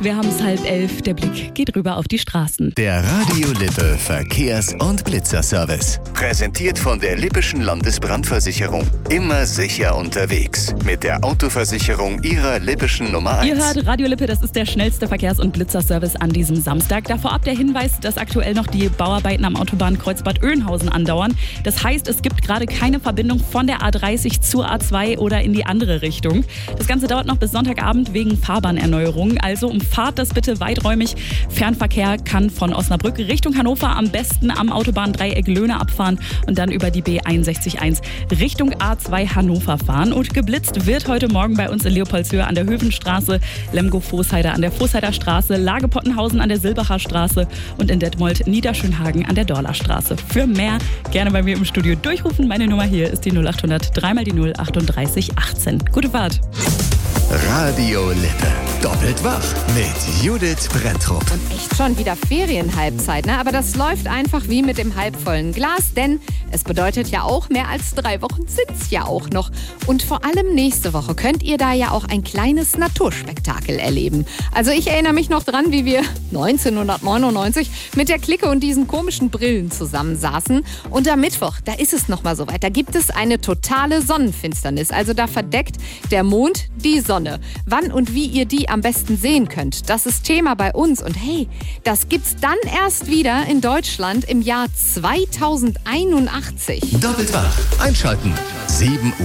Wir haben es 10:30, der Blick geht rüber auf die Straßen. Der Radio Lippe Verkehrs- und Blitzerservice. Präsentiert von der Lippischen Landesbrandversicherung. Immer sicher unterwegs. Mit der Autoversicherung Ihrer Lippischen Nummer 1. Ihr hört Radio Lippe, das ist der schnellste Verkehrs- und Blitzerservice an diesem Samstag. Da vorab der Hinweis, dass aktuell noch die Bauarbeiten am Autobahnkreuz Bad Oeynhausen andauern. Das heißt, es gibt gerade keine Verbindung von der A30 zur A2 oder in die andere Richtung. Das Ganze dauert noch bis Sonntagabend wegen Fahrbahnerneuerungen. Also umfahrt das bitte weiträumig. Fernverkehr kann von Osnabrück Richtung Hannover am besten am Autobahndreieck Löhne abfahren und dann über die B61 Richtung A2 Hannover fahren. Und geblitzt wird heute Morgen bei uns in Leopoldshöhe an der Höfenstraße, Lemgo-Voßheide an der Voßheider Straße, Lage-Pottenhausen an der Silbacher Straße und in Detmold Niederschönhagen an der Dorler Straße. Für mehr gerne bei mir im Studio durchrufen. Meine Nummer hier ist die 0800 3 mal die 0 38 18. Gute Fahrt. Radio Lippe. Doppelt wach mit Judith Brenntrup. Und echt schon wieder Ferienhalbzeit, ne? Aber das läuft einfach wie mit dem halbvollen Glas, denn es bedeutet ja auch, mehr als 3 Wochen sind's ja auch noch. Und vor allem nächste Woche könnt ihr da ja auch ein kleines Naturspektakel erleben. Also ich erinnere mich noch dran, wie wir 1999 mit der Clique und diesen komischen Brillen zusammensaßen. Und am Mittwoch, da ist es nochmal soweit. Da gibt es eine totale Sonnenfinsternis. Also da verdeckt der Mond die Sonne. Wann und wie ihr die am besten sehen könnt, das ist Thema bei uns. Und hey, das gibt's dann erst wieder in Deutschland im Jahr 2081. Doppelt wach. Einschalten. 7 Uhr.